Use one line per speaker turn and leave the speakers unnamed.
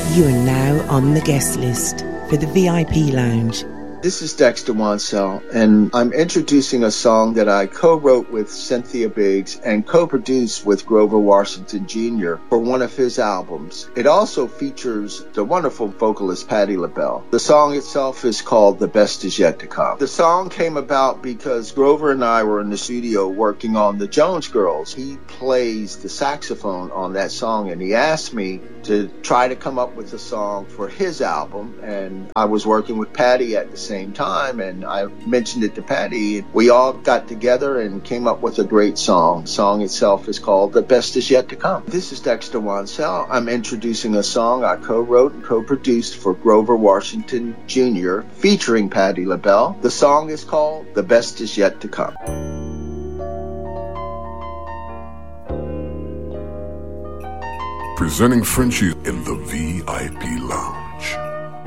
You are now on the guest list for the VIP Lounge.
This is Dexter Wansell, and I'm introducing a song that I co-wrote with Cynthia Biggs and co-produced with Grover Washington Jr. for one of his albums. It also features the wonderful vocalist Patti LaBelle. The song itself is called The Best Is Yet to Come. The song came about because Grover and I were in the studio working on the Jones Girls. He plays the saxophone on that song, and he asked me to try to come up with a song for his album, and I was working with Patti at the same time, and I mentioned it to Patti. We all got together and came up with a great song. The song itself is called The Best Is Yet to Come. This is Dexter Wansell. I'm introducing a song I co-wrote and co-produced for Grover Washington Jr. featuring Patti LaBelle. The song is called The Best Is Yet to Come.
Presenting Frenchie in the VIP Lounge.